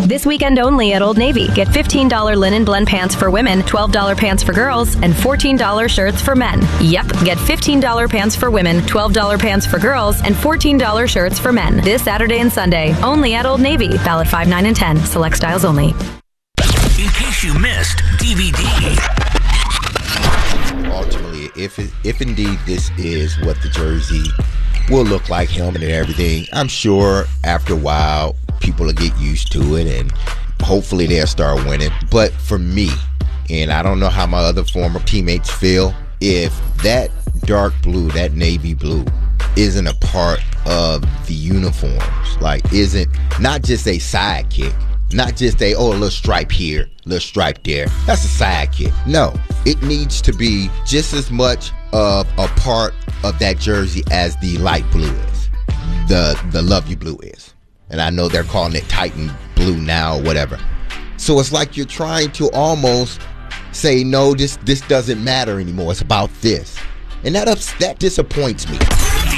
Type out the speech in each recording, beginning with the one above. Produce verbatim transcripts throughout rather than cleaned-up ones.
This weekend only at Old Navy. Get fifteen dollars linen blend pants for women, twelve dollars pants for girls, and fourteen dollars shirts for men. Yep, get fifteen dollars pants for women, twelve dollars pants for girls, and fourteen dollars shirts for men. This Saturday and Sunday, only at Old Navy. Valid five, nine, and ten. Select styles only. In case you missed D V D. Ultimately, if it, if indeed this is what the jersey will look like, helmet and everything, I'm sure after a while people will get used to it and hopefully they'll start winning. But for me, and I don't know how my other former teammates feel, if that dark blue, that navy blue, isn't a part of the uniforms, like isn't not just a sidekick, not just a, oh, a little stripe here, little stripe there, that's a sidekick. No, it needs to be just as much of a part of that jersey as the light blue is, the the Love You blue is. And I know they're calling it Titan blue now or whatever. So it's like you're trying to almost say, no, this this doesn't matter anymore. It's about this. And that ups, that disappoints me.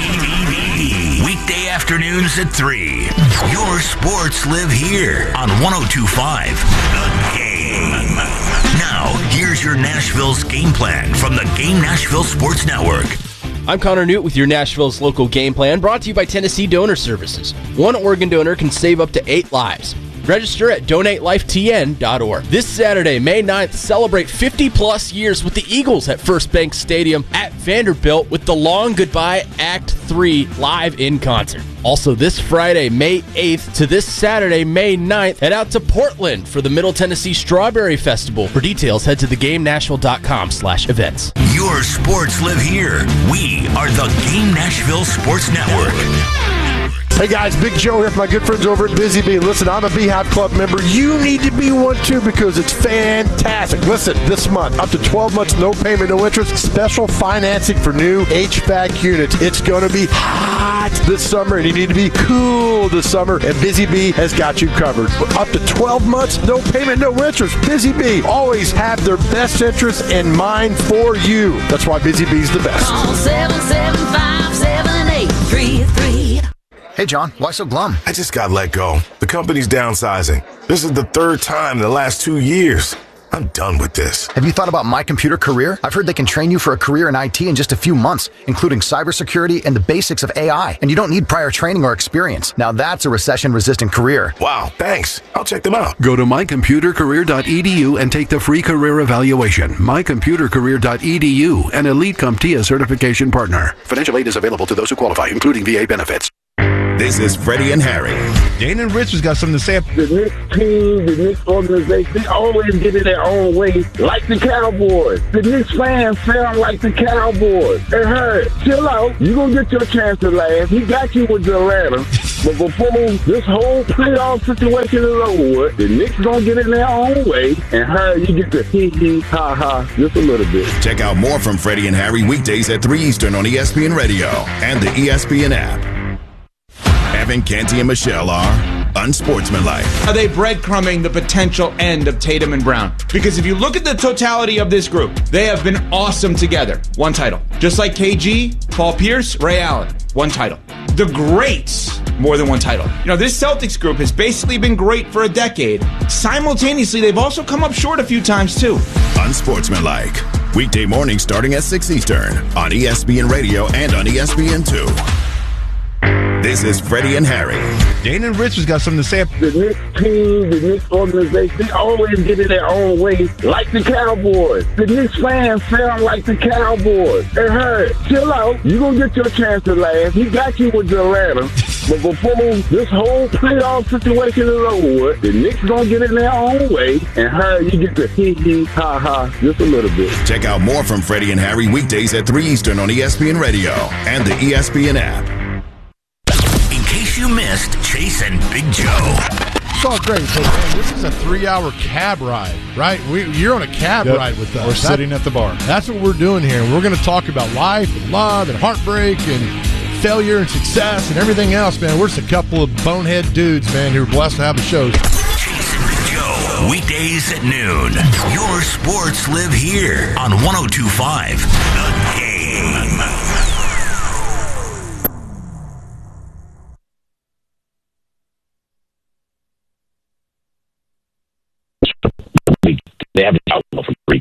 Weekday afternoons at three. Your sports live here on one oh two point five The Game. Now, here's your Nashville's game plan from the Game Nashville Sports Network. I'm Connor Newt with your Nashville's local game plan, brought to you by Tennessee Donor Services. One organ donor can save up to eight lives. Register at donate life t n dot org. This Saturday, May ninth, celebrate fifty plus years with the Eagles at First Bank Stadium at Vanderbilt with the Long Goodbye Act three live in concert. Also this Friday, May eighth to this Saturday, May ninth, head out to Portland for the Middle Tennessee Strawberry Festival. For details, head to the game nashville dot com slash events. Your sports live here. We are the Game Nashville Sports Network. Hey guys, Big Joe here from my good friends over at Busy Bee. Listen, I'm a Beehive Club member. You need to be one too because it's fantastic. Listen, this month, up to twelve months, no payment, no interest, special financing for new H V A C units. It's going to be hot this summer and you need to be cool this summer, and Busy Bee has got you covered. Up to twelve months, no payment, no interest. Busy Bee always have their best interests in mind for you. That's why Busy Bee's the best. Call seven seven five, seven eight three three. Hey, John, why so glum? I just got let go. The company's downsizing. This is the third time in the last two years. I'm done with this. Have you thought about My Computer Career? I've heard they can train you for a career in I T in just a few months, including cybersecurity and the basics of A I. And you don't need prior training or experience. Now that's a recession-resistant career. Wow, thanks. I'll check them out. Go to my computer career dot e d u and take the free career evaluation. my computer career dot e d u, an Elite CompTIA certification partner. Financial aid is available to those who qualify, including V A benefits. This is Freddie and Harry. Dana and Richard's got something to say. The Knicks team, the Knicks organization, they always get in their own way, like the Cowboys. The Knicks fans sound like the Cowboys. Hey, Harry, chill out. You're going to get your chance to laugh. He got you with the Atlanta. But before this whole playoff situation is over with, the Knicks going to get in their own way, and Harry, you get the hee-hee, ha-ha, just a little bit. Check out more from Freddie and Harry weekdays at three Eastern on E S P N Radio and the E S P N app. Evan, Canty, and Michelle are unsportsmanlike. Are they breadcrumbing the potential end of Tatum and Brown? Because if you look at the totality of this group, they have been awesome together. One title. Just like K G, Paul Pierce, Ray Allen. One title. The greats, more than one title. You know, this Celtics group has basically been great for a decade. Simultaneously, they've also come up short a few times, too. Unsportsmanlike. Weekday mornings starting at six Eastern on E S P N Radio and on E S P N two. This is Freddie and Harry. Dana and Richard's got something to say. The Knicks team, the Knicks organization, they always get in their own way, like the Cowboys. The Knicks fans sound like the Cowboys. Hey, Harry, chill out. You're going to get your chance to laugh. He got you with the Atlanta. But before this whole playoff situation is over with, the Knicks going to get in their own way, and Harry, you get the hee-hee, ha-ha, just a little bit. Check out more from Freddie and Harry weekdays at three Eastern on E S P N Radio and the E S P N app. You missed Chase and Big Joe. It's all great, but man, this is a three-hour cab ride, right? We, you're on a cab yep. ride with us. We're that, sitting at the bar. That's what we're doing here. We're going to talk about life and love and heartbreak and failure and success and everything else, man. We're just a couple of bonehead dudes, man, who are blessed to have a show. Chase and Big Joe, weekdays at noon. Your sports live here on one oh two point five The Game. they haven't shot well from three.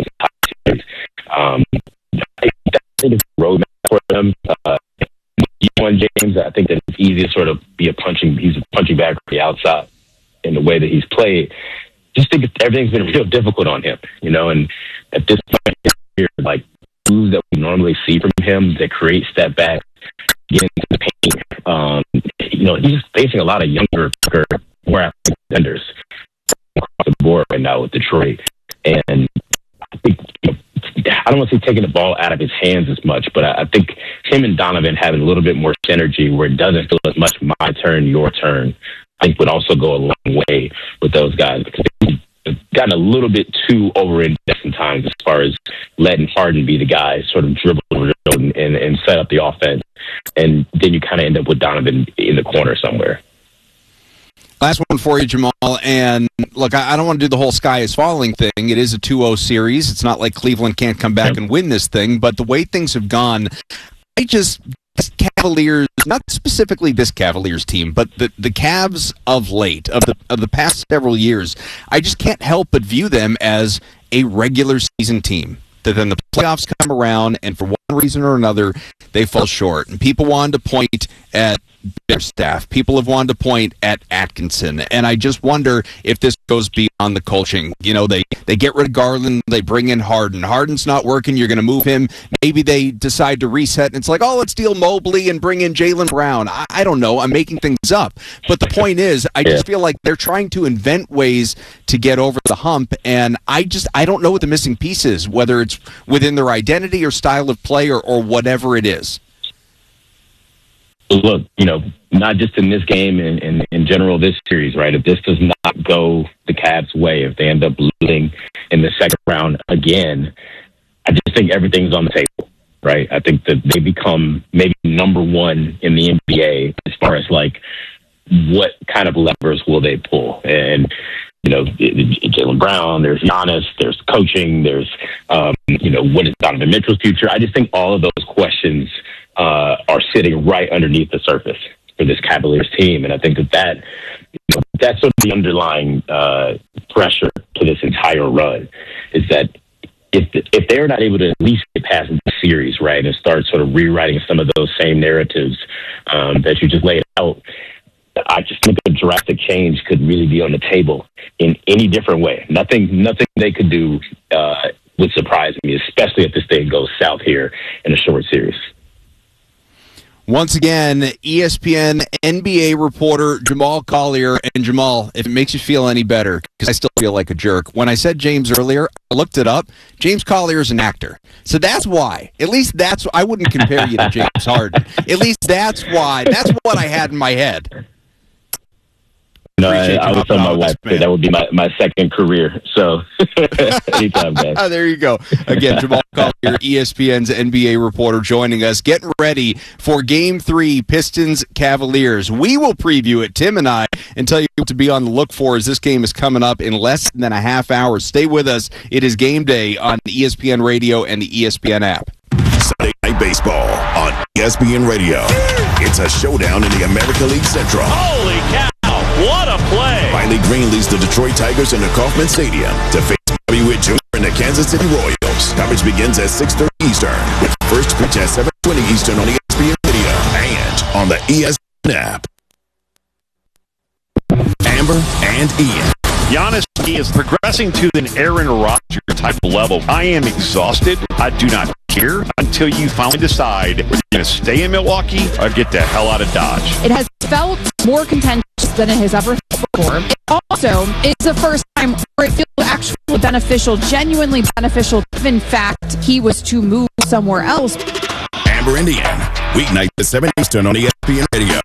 Um, I think it's a roadmap for them. Uh, One James, I think that it's easy to sort of be a punching. He's a punching bag from the outside in the way that he's played. Just think everything's been real difficult on him, you know. And at this point, here, like moves that we normally see from him that create step back, get into the paint. Um, you know, he's facing a lot of younger, more athletic defenders across the board right now with Detroit, and I think. You know, I don't want to say taking the ball out of his hands as much, but I, I think him and Donovan having a little bit more synergy where it doesn't feel as much my turn, your turn, I think would also go a long way with those guys because they've gotten a little bit too over-indexed in times as far as letting Harden be the guy, sort of dribble and, and, and set up the offense. And then you kind of end up with Donovan in the corner somewhere. Last one for you, Jamal. And look, I don't want to do the whole sky is falling thing. It is a two oh series. It's not like Cleveland can't come back and win this thing. But the way things have gone, I just, this Cavaliers, not specifically this Cavaliers team, but the, the Cavs of late, of the of the past several years, I just can't help but view them as a regular season team. That then the playoffs come around, and for one reason or another, they fall short. And people wanted to point at their staff. People have wanted to point at Atkinson. And I just wonder if this goes beyond the coaching. You know, they, they get rid of Garland, they bring in Harden. Harden's not working, you're going to move him. Maybe they decide to reset, and it's like, oh, let's deal Mobley and bring in Jaylen Brown. I, I don't know. I'm making things up. But the point is, I just feel like they're trying to invent ways to get over the hump, and I just, I don't know what the missing piece is, whether it's within their identity or style of play or, or whatever it is. Look, you know, not just in this game and in, in, in general this series, right? If this does not go the Cavs' way, if they end up losing in the second round again, I just think everything's on the table, right? I think that they become maybe number one in the N B A as far as, like, what kind of levers will they pull? And, you know, Jaylen Brown, there's Giannis, there's coaching, there's, um, you know, what is Donovan Mitchell's future? I just think all of those questions uh, are sitting right underneath the surface for this Cavaliers team. And I think that, that you know, that's sort of the underlying uh, pressure to this entire run is that if if they're not able to at least get past the series, right, and start sort of rewriting some of those same narratives um, that you just laid out, I just think a drastic change could really be on the table in any different way. Nothing, nothing they could do uh, would surprise me, especially if this thing goes south here in a short series. Once again, E S P N N B A reporter Jamal Collier. And Jamal, if it makes you feel any better, because I still feel like a jerk, when I said James earlier, I looked it up. James Collier is an actor. So that's why. At least that's, I wouldn't compare you to James Harden. At least that's why. That's what I had in my head. No, I, I was telling my wife that, that would be my, my second career. So, anytime, guys. There you go. Again, Jamal Collier, E S P N's N B A reporter, joining us, getting ready for Game three, Pistons-Cavaliers. We will preview it, Tim and I, and tell you what to be on the look for as this game is coming up in less than a half hour. Stay with us. It is game day on E S P N Radio and the E S P N app. Sunday Night Baseball on E S P N Radio. It's a showdown in the American League Central. Holy cow! What a play! Riley Green leads the Detroit Tigers into Kauffman Stadium to face Bobby Witt Junior and the Kansas City Royals. Coverage begins at six thirty Eastern, with first pitch at seven twenty Eastern on E S P N Radio and on the E S P N app. Amber and Ian. Giannis is progressing to an Aaron Rodgers type of level. I am exhausted. I do not care until you finally decide whether you're going to stay in Milwaukee or get the hell out of Dodge. It has felt more contentious than it has ever felt before. It also is the first time where it feels actually beneficial, genuinely beneficial, if in fact he was to move somewhere else. Amber and Ian, weeknight at seven Eastern on E S P N Radio.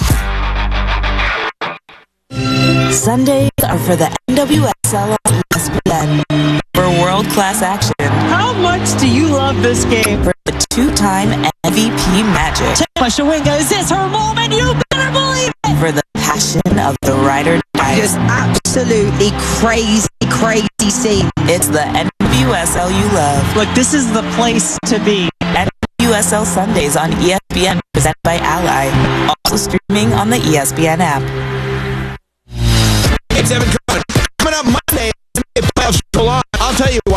Sundays are for the N W S L on E S P N. For world-class action. How much do you love this game? For the two-time M V P magic. Tasha Wingo, is this her moment? You better believe it! For the passion of the rider die. Just absolutely crazy, crazy scene. It's the N W S L you love. Look, this is the place to be. N W S L Sundays on E S P N, presented by Ally. Also streaming on the E S P N app. It's Evan Drummond. Coming up Monday, playoffs July.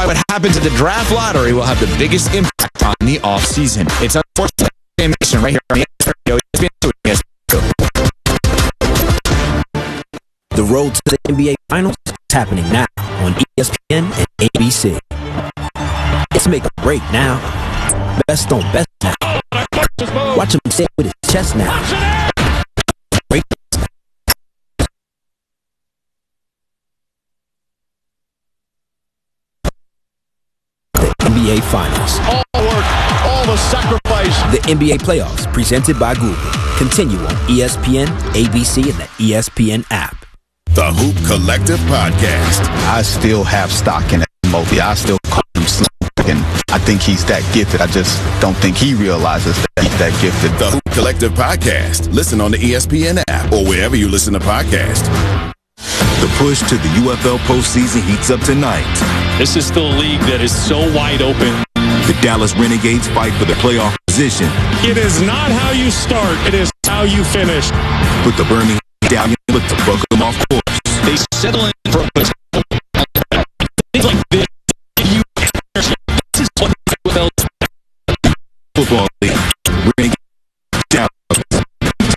what happens at the draft lottery will have the biggest impact on the offseason. It's unfortunate. Right here on the The road to the N B A Finals is happening now on E S P N and A B C. It's make a break now. Best on best now. Watch him say it with his chest now. Break. The N B A Finals. All work, all the sacrifice. The N B A Playoffs, presented by Google. Continue on E S P N, A B C, and the E S P N app. The Hoop Collective Podcast. I still have stock in Mobley. I still call him Slim, and I think he's that gifted. I just don't think he realizes that he's that gifted. The Hoop Collective Podcast. Listen on the E S P N app or wherever you listen to podcasts. The push to the U F L postseason heats up tonight. This is still a league that is so wide open. The Dallas Renegades fight for the playoff position. It is not how you start, it is how you finish. With the Birmingham Stallions look to buckle them off course. They settle in for a things like this. You, this is what the football league. Renegades